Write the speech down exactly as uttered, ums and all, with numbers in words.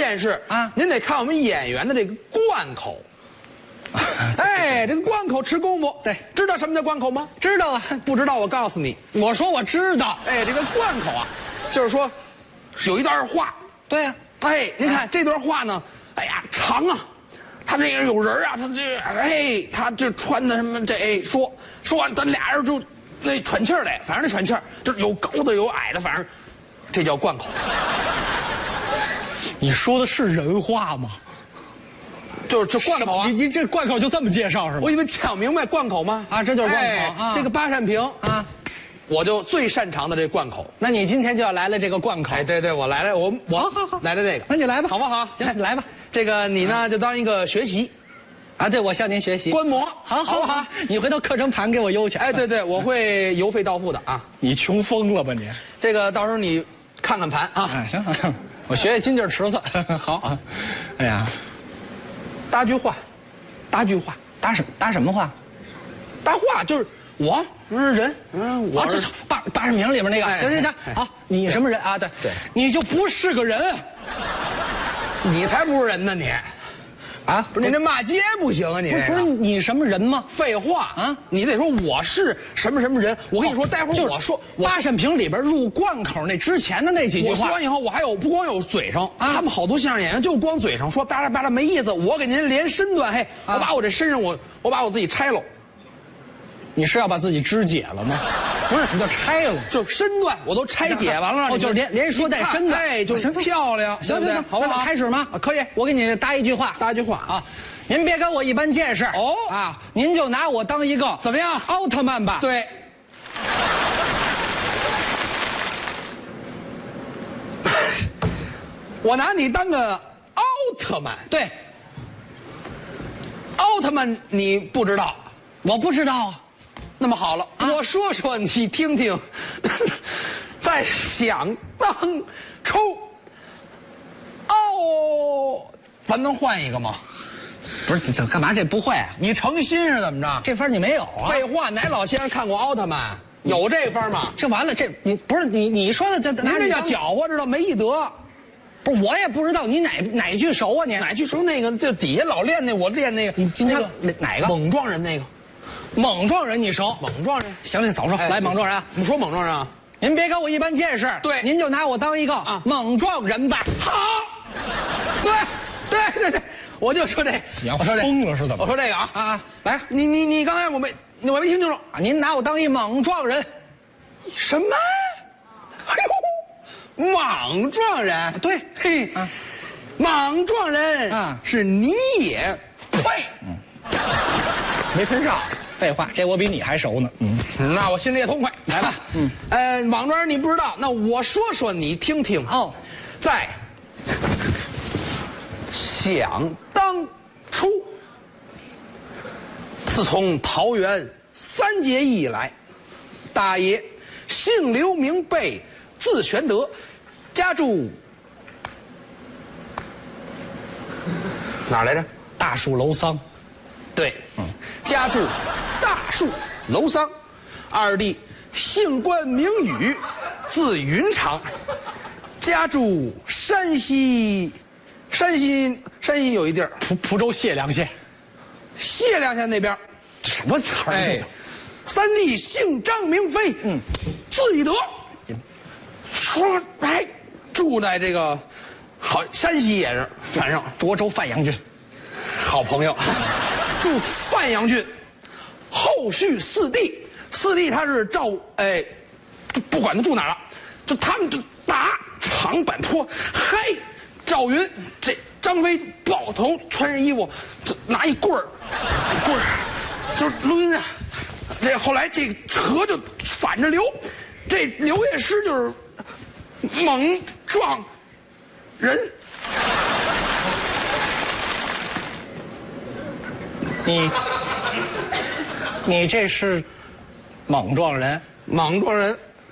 件事啊，您得看我们演员的这个贯口。哎，这个贯口吃功夫。对，知道什么叫贯口吗？ 知道啊。 不知道我告诉你， 我说我知道。 哎，这个贯口啊，就是说有一段话。 对呀、 啊。哎，您看、啊、这段话呢，哎呀长啊，他这个有人啊，他这哎，他这穿的什么这哎说说完，咱俩人就那喘气儿来，反正那喘气儿就有高的有矮的，反正这叫贯口。 你说的是人话吗？ 就是这贯口啊！ 你你这贯口就这么介绍是吗？ 我给你们讲明白贯口吗？ 啊，这就是贯口、哎、啊！ 这个八扇屏啊，我就最擅长的这贯口。 那你今天就要来了这个贯口？ 哎，对对，我来了，我我好好好来了这个， 那你来吧， 好不好？ 行，你来吧。 这个你呢就当一个学习， 啊，对，我向您学习观摩， 好好不好？ 你回头课程盘给我邮去。 哎，对对，我会邮费到付的啊。 你穷疯了吧你？ 这个到时候你看看盘啊。 哎，行，我学学金劲池子。好啊。哎呀， 搭句话。搭句话， 搭什搭什么话？ 搭话就是我，嗯，人，嗯，我这八八扇屏里面那个。行行行，好，你什么人啊？对对，你就不是个人， 你才不是人呢你，啊，不是你这骂街不行啊你。 不是你什么人吗？ 废话啊，你得说我是什么什么人。我跟你说，待会儿我说八扇屏里边入贯口那之前的那几句话， 我说完以后，我还有不光有嘴上，他们好多相声演员就光嘴上说巴拉巴拉没意思。我给您连身段，嘿，我把我这身上我我把我自己拆了。 你是要把自己肢解了吗？不是，你叫拆了， 就是身段我都拆解完了。 哦，就是连连说带身段， 哎，就是漂亮。 行行行， 好不好？ 开始吗？ 可以， 我给你搭一句话， 搭一句话啊。 您别跟我一般见识哦啊！您就拿我当一个怎么样奥特曼吧？ 对。我拿你当个奥特曼。 对。 奥特曼你不知道？ 我不知道啊。 那么好了，啊、我说说你听听。在想当初，哦，咱能换一个吗？ 不是，怎干嘛这不会、啊？ 你诚心是怎么着？ 这分你没有啊？ 废话，哪老先生看过奥特曼？有这分吗？ 这完了，这你不是你你说的这， 您这叫搅和，知道没义德。 不是，我也不知道你哪哪句熟啊你？ 哪句熟？那个就底下老练那，我练那个。 你今天哪个？ 猛撞人那个。 猛撞人你熟？ 猛撞人。 行了，早说。来，猛撞人。 怎么说猛撞人啊？ 您别跟我一般见识。 对， 您就拿我当一个啊猛撞人吧。 好。对，对对对。我就说这， 你要疯了是怎么？ 我说这个啊啊！ 来，你你你刚才我没我没听清楚啊！您拿我当一莽撞人， 什么？哎呦，莽撞人， 对， 嘿，啊、莽撞人啊，是你也配？嗯，没喷上。 废话，这我比你还熟呢。 嗯，那我心里也痛快。来吧，嗯，呃，莽撞人你不知道，那我说说你听听哦，在。想当初，自从桃园三结义以来，大爷姓刘名备，字玄德，家住哪儿来着？ 大树楼桑。 对，嗯，家住大树楼桑。二弟姓关名羽，字云长，家住山西。山西山西有一地儿， 蒲蒲州解良县， 解良县那边， 什么词儿？哎， 三弟姓张名飞，嗯，字翼德，说哎，住在这个好山西也是，反正涿州范阳郡， 好朋友，住范阳郡。后续四弟，四弟他是赵哎，不管他住哪儿了，就他们就打长坂坡，嗨。赵云，这张飞抱头穿上衣服，拿一棍儿，棍儿就是抡啊。这后来这河就反着流，这刘业师就是猛撞人。 你，你这是猛撞人？ 猛撞人。